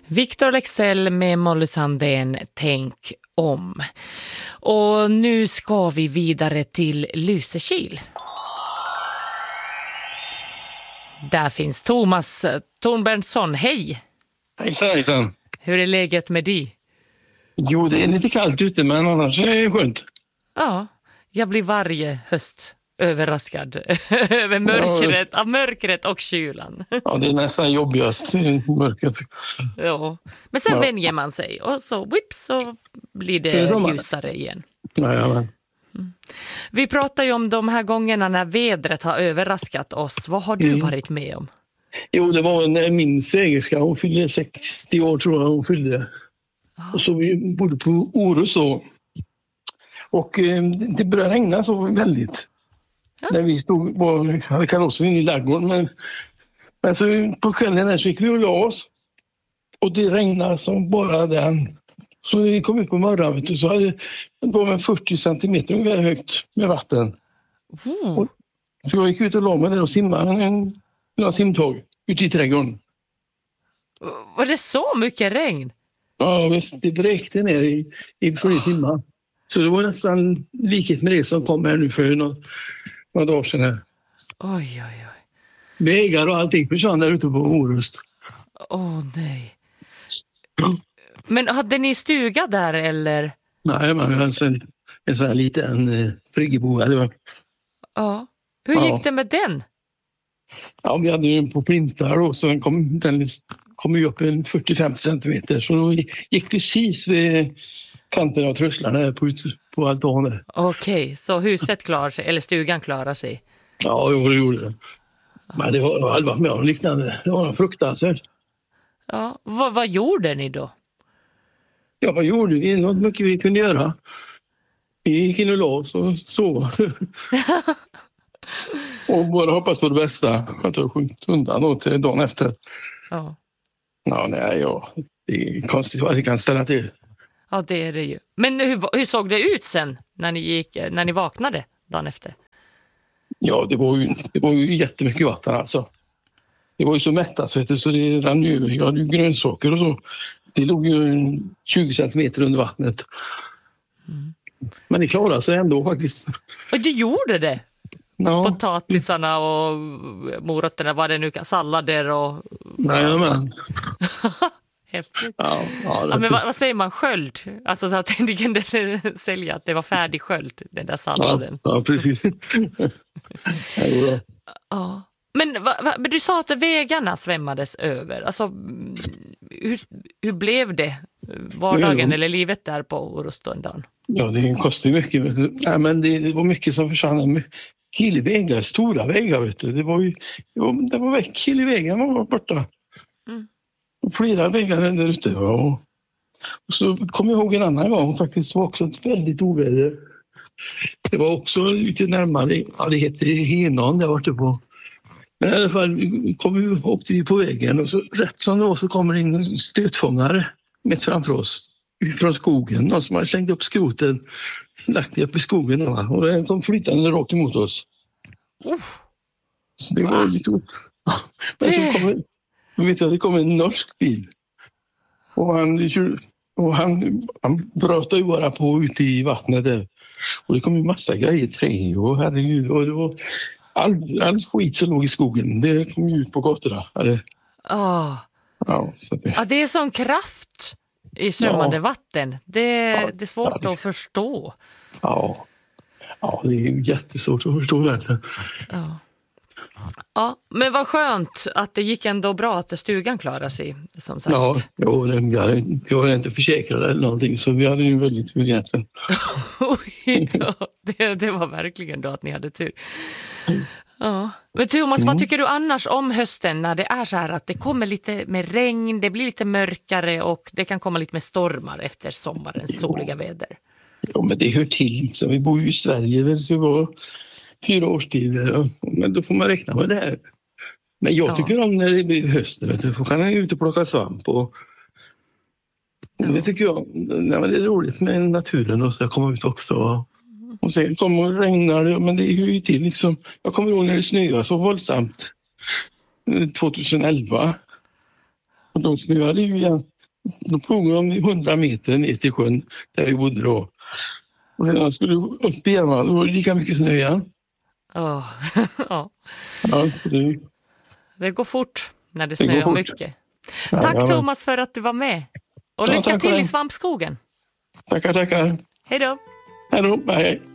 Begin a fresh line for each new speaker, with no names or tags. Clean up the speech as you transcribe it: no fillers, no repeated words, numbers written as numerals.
Victor Leksell med Molly Sandén, Tänk om. Och nu ska vi vidare till Lysekil. Där finns Thomas Tornbergsson. Hej!
Hejsan.
Hur är läget med dig?
Jo, det är lite kallt ute, men annars är det skönt.
Ja, jag blir varje höst överraskad över mörkret, av mörkret och kylan.
Ja, det är nästan jobbigast, mörkret.
Ja, men sen vänjer man sig och så whips så blir det ljusare igen.
Jajamän.
Vi pratar ju om de här gångerna när vädret har överraskat oss. Vad har du varit med om?
Jo, det var när min svägerska, hon fyllde 60 år tror jag hon fyllde. Och så vi bodde på Orust då. Och det började regna så väldigt. Ja. När vi stod och hade karossen inne i ladugården. Men så på kvällen där så gick vi och la oss. Och det regnade som bara den. Så vi kom ut på morgonen så hade det var 40 centimeter ungefär högt med vatten. Så jag gick ut och la mig där och simmade några simtag ute i trädgården.
Var det så mycket regn?
Ja, visst, det bräckte ner i 4 timmar. Så det var nästan likhet med det som kom här nu för några dagar sedan här.
Oj.
Vägar och allting försvann där ute på Orust.
Nej. Men hade ni stuga där eller?
Nej, man hade en sån här liten friggebo. Eller?
Ja. Hur gick det med den?
Ja, vi hade den på plintar och så den kom ju upp en 45 centimeter. Så då gick precis vid kanten av trösklarna på altanen.
Okej, så huset klarar sig, eller stugan klarar sig?
Ja, det gjorde det. Men det var aldrig med om liknande. Det var fruktansvärt.
Ja, vad gjorde ni då?
Ja, vad gjorde vi? Något mycket vi kunde göra. Vi gick in och la oss och sov. Och bara hoppas på det bästa. Att jag sjunkit undan då till dagen efter.
Ja.
Det är konstigt vad det kan ställa till.
Ja, det är det ju. Men hur såg det ut sen när ni vaknade dagen efter?
Ja, det var ju jättemycket vatten alltså. Det var ju så mättat så det rann ju. Jag hade ju grönsaker och så. Det låg ju 20 centimeter under vattnet. Men det klarade sig ändå faktiskt.
Och du gjorde det?
Ja.
Potatisarna och morötterna, vad det nu kan, sallader och...
Nej, men...
Häftigt.
Ja,
men vad säger man? Sköld? Alltså så att ni kunde sälja att det var färdig sköld, den där salladen.
Ja, precis.
Ja. Men du sa att vägarna svämmades över. Alltså, hur blev det? Vardagen eller livet där på Orust en dag?
Ja, det kostar ju mycket. Nej, men det var mycket som försvann. Killvägar, stora vägar, vet du. Det var väck, killvägarna var borta. Flera vägar där ute. Och så kom jag ihåg en annan gång faktiskt. Det var också ett väldigt oväder. Det var också lite närmare. Ja, det heter Henån där borta på. Men i alla fall åkte vi på vägen och så rätt som det var så kommer en stötfångare mitt framför oss från skogen. Någon som hade slängt upp skroten, lagt det upp i skogen och den kom flytande rakt emot oss. Så det var lite... Men så det kom en norsk bil och han pratade ju bara på ute i vattnet där. Och det kom ju massa grejer, trä och herregud, och det var all skit som låg i skogen, det kom ju ut på gatorna.
Ja, det är sån kraft i strömmande vatten. Det är svårt att förstå. Ja,
det är ju jättesvårt att förstå verkligen.
Ja, men vad skönt att det gick ändå bra att stugan klarade sig, som sagt.
Ja, jag var inte försäkrad eller någonting, så vi hade ju väldigt tur egentligen.
Det var verkligen då att ni hade tur. Ja. Men Thomas, vad tycker du annars om hösten när det är så här att det kommer lite med regn, det blir lite mörkare och det kan komma lite med stormar efter sommarens soliga väder?
Ja, men det hör till. Så vi bor ju i Sverige, så det var 4 årstider. Men då får man räkna med det här. Men jag tycker om när det blir höst. Då kan jag ut och plocka svamp. Och det tycker jag. Det är roligt med naturen och så komma ut också. Och sen kommer och regnar det. Men det är ju till liksom. Jag kommer ihåg när det snöade så våldsamt 2011. Och då snöade det ju igen Då plogade de 100 meter ner till sjön där vi bodde då. Och sen skulle jag upp igen, då var det lika mycket snö igen.
Ja.
Ja,
Det går fort när det snöar mycket.
Ja,
Tack Thomas för att du var med. Och lycka till i svampskogen.
Tackar.
Hej då.
Hej då, hej.